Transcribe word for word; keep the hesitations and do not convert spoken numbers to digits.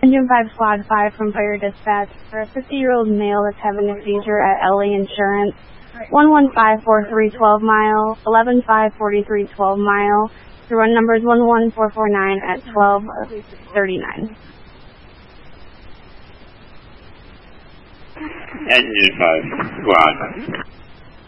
Engine five Squad five from Fire Dispatch for a fifty-year-old male that's having a seizure at L A Insurance, one one five four three twelve mile, eleven five forty-three twelve mile, to run numbers one one four four nine at twelve thirty-nine. Engine five Squad.